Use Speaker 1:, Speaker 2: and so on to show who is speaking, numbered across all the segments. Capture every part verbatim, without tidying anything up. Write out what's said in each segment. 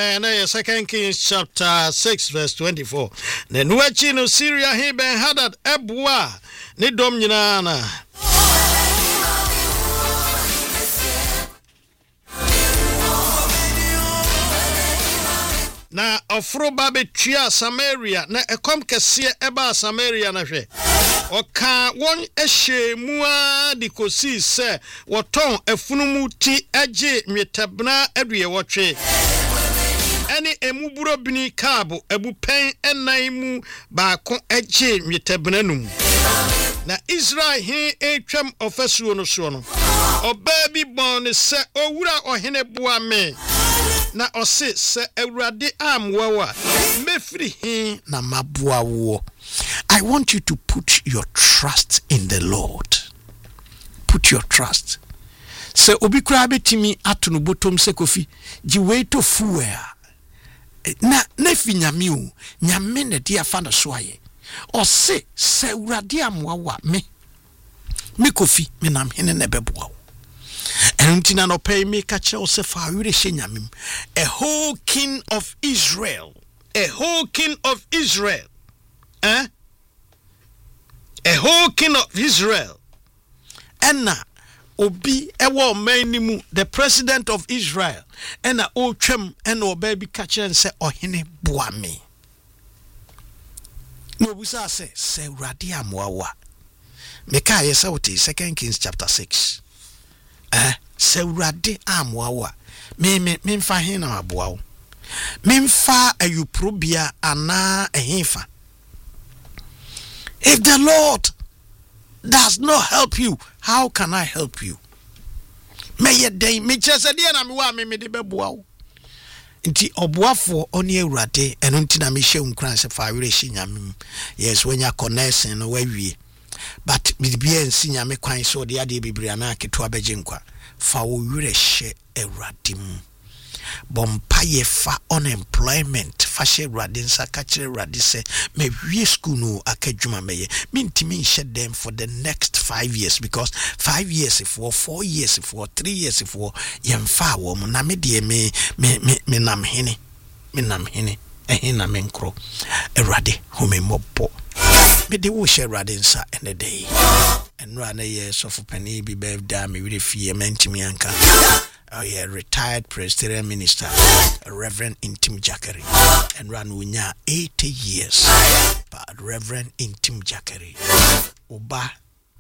Speaker 1: and Second Kings chapter six verse twenty-four. The nuachi no Syria he ben Hadad ebwa ni dom nyina na. Na ofro ba betua Samaria na ekom kese eba Samaria na hwe. Oka won ehye mu a di kosi se woton afunumu ti age nwetabna aduye wotwe. Ani emuburo bini kabo ebupen enan mu ba ko age nwetabna num. Na Israel he etwam ofasuo no so no. Oba bi bon se owura ohene boa me. Na ose se Awurade amwawa mefiri he na mabua wo. I want you to put your trust in the Lord. Put your trust. Se obi kura betimi atono botom se kofi ji wait to fuwa na na fi nyame o nyame na dia fa na so aye ose se Awurade amwawa me me kofi me nam hene na beboa wo. Entina no pay me catch also for a whole king of Israel. A whole king of Israel. Eh? A whole king of Israel. Enna obi ewo manimu the president of Israel. Enna o twem enna o baby catcher and say ohene boa me. No busa say say Awurade amwawa. Meka yesa wote Second Kings chapter six. Eh, se Awurade amwawa me me memfa hen na aboa wo memfa ayuprobia ana ehefa. If the Lord does not help you, how can I help you? Me ye dey me chese dey na me wa me me de beboa wo nti oboafo oni Awurade eno nti na me hye unkran se fa were hye nyamem. Yes, when you connection no wa wie. But bibia nsi nyame kwan so de ade bibria na keto abeje nkwa fa wo wure hye Awurade mu bompa ye fa unemployment fa hye Awurade nsa ka kire Awurade se me wie school no akadwuma meye mintimi nhye dem for the next five years because five years for four years for three years for yemfa wo mu na me de me me me nam hene me nam hene ehe na me nkro Awurade home mobo me de wo share radinsa in the day and run a year so for penny be birthday me with a fee mentimi anka. Oh yeah, retired Presbyterian minister Reverend Intim Jackery and ran winya eighty years. But Reverend Intim Jackery Oba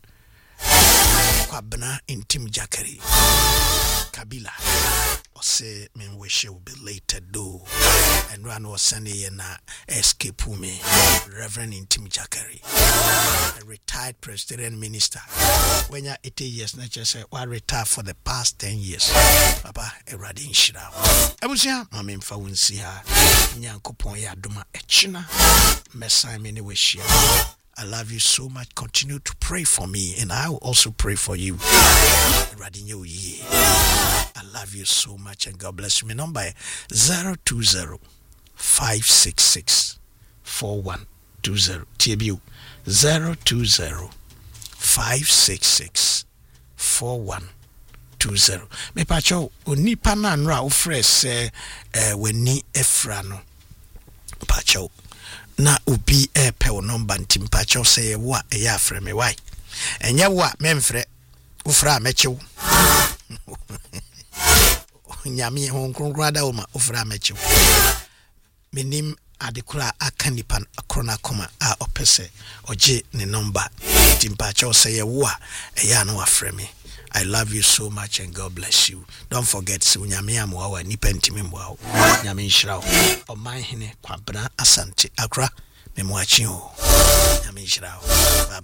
Speaker 1: Kwabna Intim Jackery Kabila say men wish will be later do and run was Sunday na escape me Reverend Intim Jackery, a retired Presbyterian minister. When you're eighty years, nature say well retired for the past ten years. Papa a radin shira. I was ya mammy fa won see her Yankopon ya duma echina messa many wish ya. I love you so much. Continue to pray for me, and I will also pray for you. I love you so much, and God bless you. My number zero two zero five six six four one two zero. T B U zero two zero five six six four one two zero. Me pacho onipa na nra ofre se eh weni efrano pacho. Na ubi e pe o number ntimpacho say wa e ya frɛ me why enye wa memfrɛ ufra mechew nyame ho nkronkro da wo ma ufra mechew menim adekura aka nipa akrona koma a opese oje ne number ntimpacho say wa e ya na wa frɛ me. I love you so much and God bless you. Don't forget so nyame amwa nipa ntimi mwa nyame nhyira wo oman hene Kwabena Asante Accra memwachi o nyame nhyira wo.